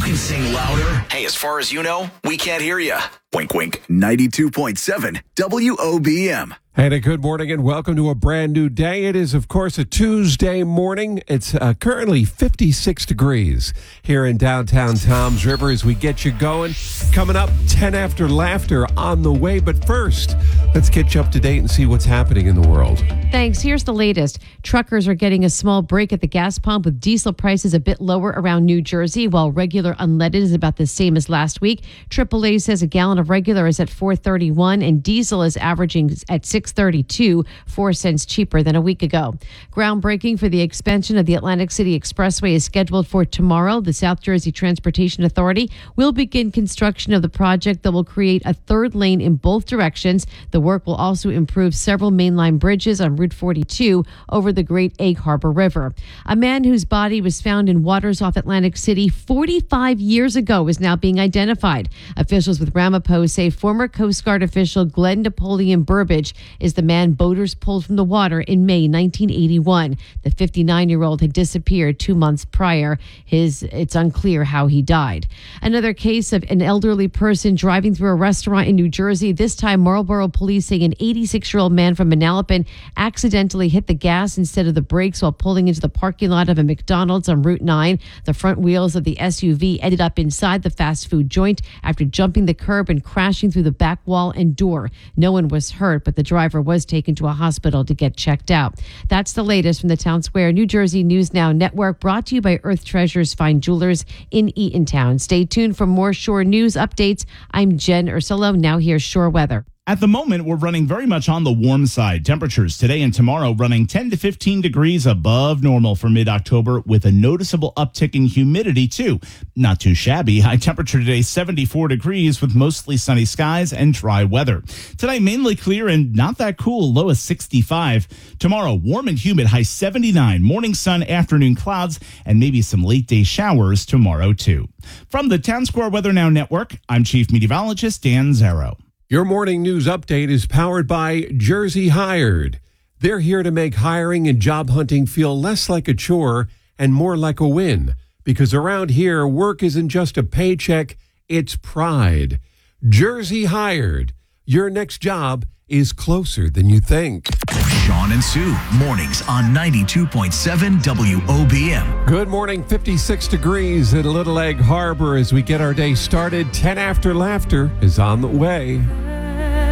can sing louder. Hey, as far as you know, we can't hear you. Wink, wink. 92.7 WOBM. And a good morning and welcome to a brand new day. It is, of course, a Tuesday morning. It's currently 56 degrees here in downtown Toms River as we get you going. Coming up, 10 after laughter on the way. But first, let's get you up to date and see what's happening in the world. Thanks. Here's the latest. Truckers are getting a small break at the gas pump with diesel prices a bit lower around New Jersey, while regular unleaded is about the same as last week. AAA says a gallon of regular is at $4.31 and diesel is averaging at $6.32, 4 cents cheaper than a week ago. Groundbreaking for the expansion of the Atlantic City Expressway is scheduled for tomorrow. The South Jersey Transportation Authority will begin construction of the project that will create a third lane in both directions. The work will also improve several mainline bridges on Route 42 over the Great Egg Harbor River. A man whose body was found in waters off Atlantic City 45 years ago is now being identified. Officials with Ramapo say former Coast Guard official Glenn Napoleon Burbage is the man boaters pulled from the water in May 1981. The 59-year-old had disappeared 2 months prior. It's unclear how he died. Another case of an elderly person driving through a restaurant in New Jersey. This time, Marlboro police say an 86-year-old man from Manalapan accidentally hit the gas instead of the brakes while pulling into the parking lot of a McDonald's on Route 9. The front wheels of the SUV ended up inside the fast food joint after jumping the curb and crashing through the back wall and door. No one was hurt, but the driver was taken to a hospital to get checked out. That's the latest from the Town Square New Jersey News Now Network, brought to you by Earth Treasures Fine Jewelers in Eatontown. Stay tuned for more shore news updates. I'm Jen Ursulo. Now here's shore weather. At the moment, we're running very much on the warm side. Temperatures today and tomorrow running 10 to 15 degrees above normal for mid-October with a noticeable uptick in humidity, too. Not too shabby. High temperature today, 74 degrees with mostly sunny skies and dry weather. Tonight, mainly clear and not that cool, low of 65. Tomorrow, warm and humid, high 79. Morning sun, afternoon clouds, and maybe some late-day showers tomorrow, too. From the Town Square Weather Now Network, I'm Chief Meteorologist Dan Zarrow. Your morning news update is powered by Jersey Hired. They're here to make hiring and job hunting feel less like a chore and more like a win. Because around here, work isn't just a paycheck, it's pride. Jersey Hired. Your next job is closer than you think. Sean and Sue, mornings on 92.7 WOBM. Good morning, 56 degrees at Little Egg Harbor as we get our day started. 10 after laughter is on the way.